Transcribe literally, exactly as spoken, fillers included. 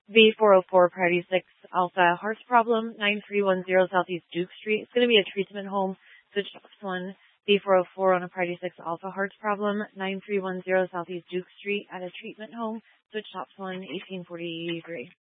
V four oh four Priority six Alpha Hearts Problem, nine three one zero Southeast Duke Street. It's going to be a treatment home. Switch to option one. V four oh four on a Priority six Alpha Hearts Problem, nine three one zero Southeast Duke Street at a treatment home. Switch to option one, eighteen forty-three.